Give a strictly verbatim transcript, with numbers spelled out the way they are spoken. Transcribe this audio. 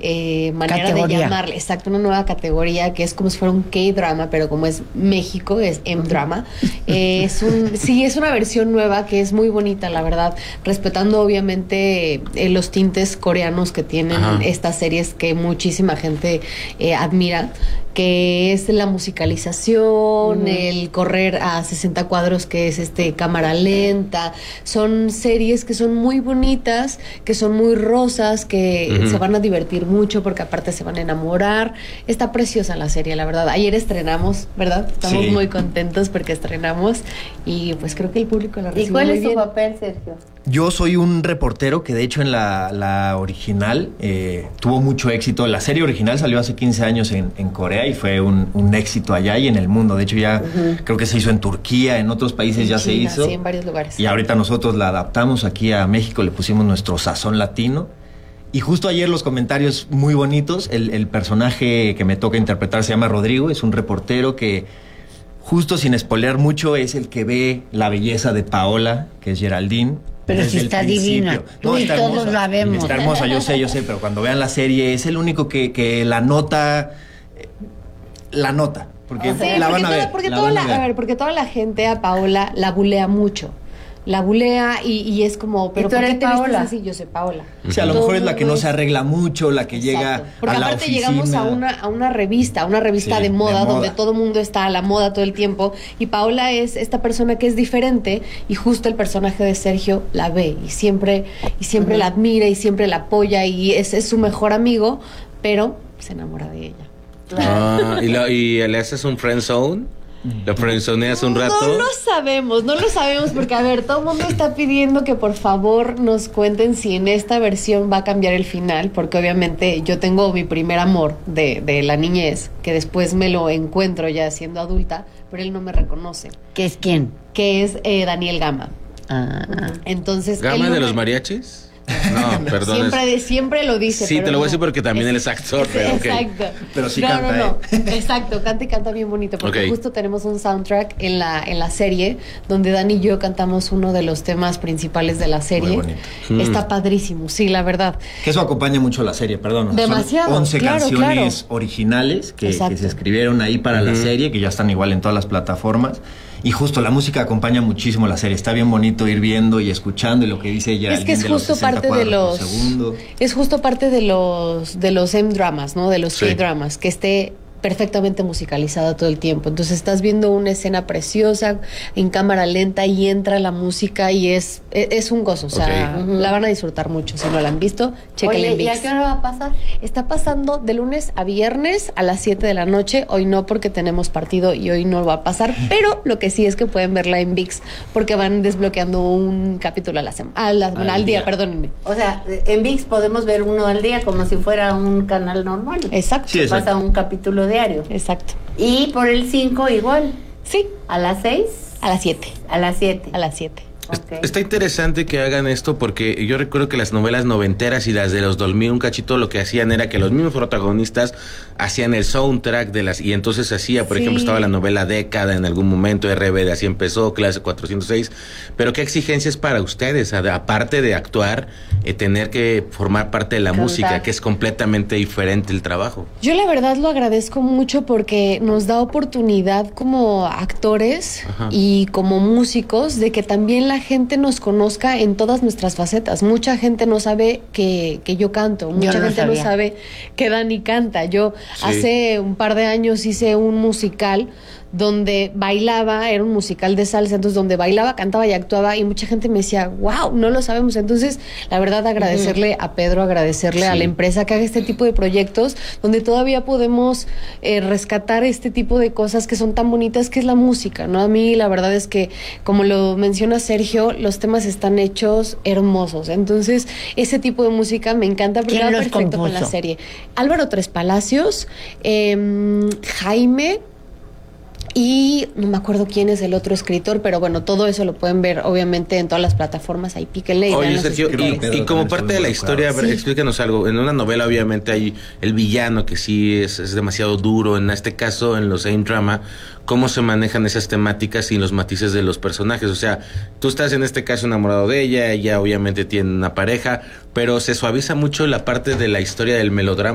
eh, manera categoría. de llamarle, exacto, una nueva categoría que es como si fuera un K-drama, pero como es México, es M-drama. Eh, es un, sí, es una versión nueva que es muy bonita, la verdad, respetando obviamente eh, los tintes coreanos que tienen Ajá. estas series que muchísima gente eh, admira, que es la musicalización, mm. el correr a sesenta cuadros, que es este cámara lenta. Son series que son muy bonitas, que son muy rosas, que uh-huh. se van a divertir mucho porque aparte se van a enamorar. Está preciosa la serie, la verdad. Ayer estrenamos, ¿verdad? Estamos sí. muy contentos porque estrenamos y pues creo que el público la recibió. ¿Y cuál muy es tu bien. papel, Sergio? Yo soy un reportero que de hecho en la, la original eh, tuvo mucho éxito. La serie original salió hace quince años en, en Corea y fue un, un éxito allá y en el mundo. De hecho ya uh-huh. creo que se hizo en Turquía, en otros países en ya China, se hizo. Sí, en varios lugares. Y ahorita nosotros la adaptamos aquí a México, le pusimos nuestro sazón latino. Y justo ayer los comentarios muy bonitos. El, el personaje que me toca interpretar se llama Rodrigo, es un reportero que, justo sin spoilear mucho, es el que ve la belleza de Paola, que es Geraldine. Pero si está divina. No, y todos hermosa, la vemos. Está hermosa, yo sé, yo sé, pero cuando vean la serie es el único que, que la nota, la nota, porque sí, la porque van a toda, ver. Porque, la toda van la, a ver. a ver, porque toda la gente a Paola la bulea mucho. La bulea y, y es como, pero ¿Y tú ¿por qué eres te Paola? vistes así? Yo soy Paola. O sea, a lo Todo mejor es la que no es... se arregla mucho, la que Exacto. llega Porque a la aparte oficina. llegamos a una, a una revista, a una revista Sí, de, moda, de moda, donde todo el mundo está a la moda todo el tiempo. Y Paola es esta persona que es diferente y justo el personaje de Sergio la ve y siempre, y siempre uh-huh. la admira y siempre la apoya y es, es su mejor amigo, pero se enamora de ella. Ah, ¿y, lo, ¿Y le haces un friend zone? ¿Lo friendzoneas un rato? No lo sabemos, no lo sabemos porque, a ver, todo el mundo está pidiendo que por favor nos cuenten si en esta versión va a cambiar el final, porque obviamente yo tengo mi primer amor de, de la niñez, que después me lo encuentro ya siendo adulta, pero él no me reconoce. ¿Qué es quién? Que es eh, Daniel Gama. Ah. Entonces, ¿Gama no de los me... mariachis? No, perdón. Siempre, siempre lo dice. Sí, pero te lo voy a no. decir porque también es, él es actor. Pero okay. Exacto. Pero sí no, canta, no, no. ¿eh? Exacto, canta y canta bien bonito. Porque Okay. justo tenemos un soundtrack en la, en la serie donde Dani y yo cantamos uno de los temas principales de la serie. Muy bonito. Está Mm. padrísimo, sí, la verdad. Que eso acompaña mucho la serie, perdón. O sea, Demasiado, son once claro, canciones claro. originales que, que Exacto. se escribieron ahí para Uh-huh. la serie, que ya están igual en todas las plataformas. Y justo la música acompaña muchísimo la serie. Está bien bonito ir viendo y escuchando y lo que dice ella. Es que es justo parte de los es justo parte de los de los M-dramas, ¿no? De los Sí. K-dramas, que esté perfectamente musicalizada todo el tiempo. Entonces estás viendo una escena preciosa en cámara lenta y entra la música y es es, es un gozo, o sea, Okay. uh-huh. la van a disfrutar mucho. Si no la han visto, chéquenla en Oye, ¿y ViX. a qué hora va a pasar? Está pasando de lunes a viernes a las siete de la noche. Hoy no porque tenemos partido y hoy no va a pasar, pero lo que sí es que pueden verla en ViX porque van desbloqueando un capítulo a la semana, al, al, al día, día. perdónenme. O sea, en ViX podemos ver uno al día como si fuera un canal normal. Exacto. Sí, exacto. Pasa un capítulo diario. Exacto. Y por el cinco igual. Sí, ¿A las seis? a las siete. A las siete. A las siete. Okay. Está interesante que hagan esto porque yo recuerdo que las novelas noventeras y las de los dos mil un cachito lo que hacían era que los mismos protagonistas hacían el soundtrack de las y entonces hacía, por Sí. ejemplo, estaba la novela Década en algún momento, R B D así empezó, Clase cuatrocientos seis, pero qué exigencias para ustedes, aparte de actuar, eh, tener que formar parte de la Cantar. música, que es completamente diferente el trabajo. Yo la verdad lo agradezco mucho porque nos da oportunidad como actores Ajá. y como músicos de que también la gente nos conozca en todas nuestras facetas. Mucha gente no sabe que, que yo canto, mucha no gente sabía. no sabe que Dani canta. Yo Sí. hace un par de años hice un musical donde bailaba, era un musical de salsa, entonces donde bailaba, cantaba y actuaba y mucha gente me decía, wow, no lo sabemos. Entonces, la verdad, agradecerle uh-huh. a Pedro, agradecerle Sí. a la empresa que haga este tipo de proyectos donde todavía podemos eh, rescatar este tipo de cosas que son tan bonitas que es la música, ¿no? A mí la verdad es que, como lo menciona Sergio, los temas están hechos hermosos. Entonces, ese tipo de música me encanta porque ¿Quién va los perfecto con la compuso? serie. Álvaro Tres Palacios, eh, Jaime... Y no me acuerdo quién es el otro escritor, pero bueno, todo eso lo pueden ver obviamente en todas las plataformas, ahí píquenle y Oye, vean los Sergio, escritores. y, y como parte de la historia, a ver, Sí. explícanos algo. En una novela, obviamente, hay el villano que sí es, es demasiado duro. En este caso, en los A I M Drama, ¿cómo se manejan esas temáticas y los matices de los personajes? O sea, tú estás en este caso enamorado de ella, ella obviamente tiene una pareja, pero se suaviza mucho la parte de la historia del melodrama.